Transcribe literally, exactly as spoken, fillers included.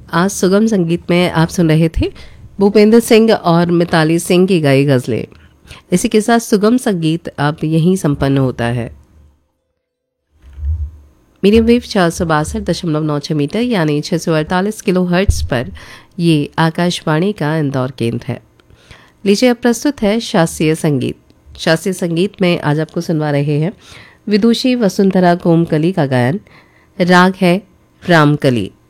आज सुगम संगीत में आप सुन रहे थे भूपेंद्र सिंह और मिताली सिंह की गाई गज़लें। इसी के साथ सुगम संगीत अब यहीं संपन्न होता है। मीडियम वेव चार सौ बासठ दशमलव नौ छः मीटर यानी छः सौ अड़तालीस किलो हर्ट्स पर ये आकाशवाणी का इंदौर केंद्र है। लीजिए अब प्रस्तुत है शास्त्रीय संगीत। शास्त्रीय संगीत में आज आपको सुनवा रहे हैं विदुषी वसुंधरा कोमकली का गायन। राग है रामकली।